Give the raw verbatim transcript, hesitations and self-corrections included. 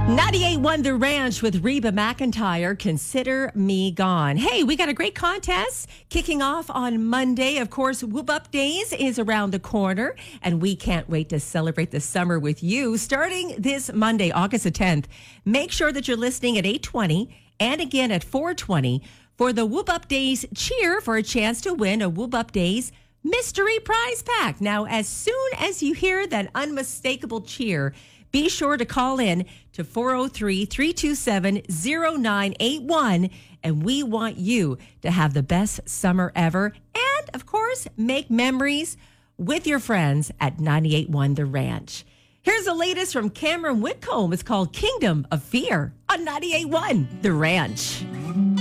ninety-eight point one The Ranch with Reba McEntire, Consider Me Gone. Hey, we got a great contest kicking off on Monday. Of course, Whoop Up Days is around the corner, and we can't wait to celebrate the summer with you starting this Monday, August the tenth. Make sure that you're listening at eight twenty and again at four twenty for the Whoop Up Days cheer for a chance to win a Whoop Up Days mystery prize pack. Now, as soon as you hear that unmistakable cheer, be sure to call in to four oh three, three two seven, oh nine eight one, and we want you to have the best summer ever and, of course, make memories with your friends at ninety-eight point one The Ranch. Here's the latest from Cameron Whitcomb. It's called Kingdom of Fear on ninety-eight point one The Ranch.